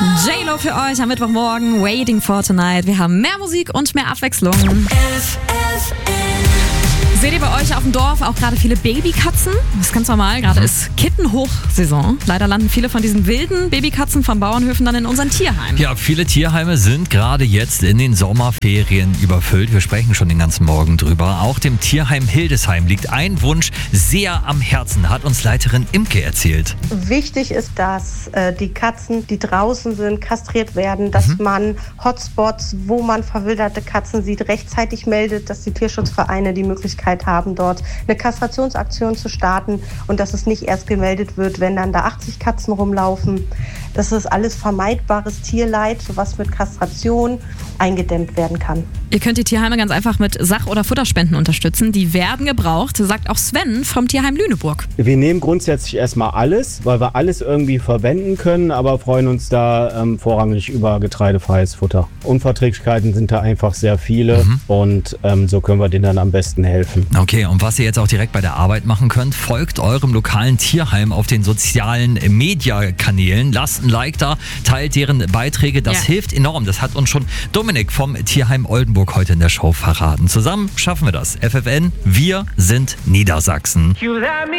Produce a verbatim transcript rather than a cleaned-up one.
J-Lo für euch am Mittwochmorgen, Waiting for Tonight. Wir haben mehr Musik und mehr Abwechslung. F F N. Seht ihr bei euch auf dem Dorf auch gerade viele Babykatzen? Das ist ganz normal, gerade mhm. ist Kittenhochsaison. Leider landen viele von diesen wilden Babykatzen von Bauernhöfen dann in unseren Tierheimen. Ja, viele Tierheime sind gerade jetzt in den Sommerferien überfüllt. Wir sprechen schon den ganzen Morgen drüber. Auch dem Tierheim Hildesheim liegt ein Wunsch sehr am Herzen, hat uns Leiterin Imke erzählt. Wichtig ist, dass äh, die Katzen, die draußen sind, kastriert werden, dass mhm. man Hotspots, wo man verwilderte Katzen sieht, rechtzeitig meldet, dass die Tierschutzvereine die Möglichkeit haben, dort eine Kastrationsaktion zu starten und dass es nicht erst gemeldet wird, wenn dann da achtzig Katzen rumlaufen. Das ist alles vermeidbares Tierleid, was mit Kastration eingedämmt werden kann. Ihr könnt die Tierheime ganz einfach mit Sach- oder Futterspenden unterstützen. Die werden gebraucht, sagt auch Sven vom Tierheim Lüneburg. Wir nehmen grundsätzlich erstmal alles, weil wir alles irgendwie verwenden können, aber freuen uns da ähm, vorrangig über getreidefreies Futter. Unverträglichkeiten sind da einfach sehr viele mhm. und ähm, so können wir denen dann am besten helfen. Okay, und was ihr jetzt auch direkt bei der Arbeit machen könnt, folgt eurem lokalen Tierheim auf den sozialen Media-Kanälen. Lasst ein Like da, teilt deren Beiträge, das ja. hilft enorm. Das hat uns schon Dominik vom Tierheim Oldenburg heute in der Show verraten. Zusammen schaffen wir das. F F N, wir sind Niedersachsen.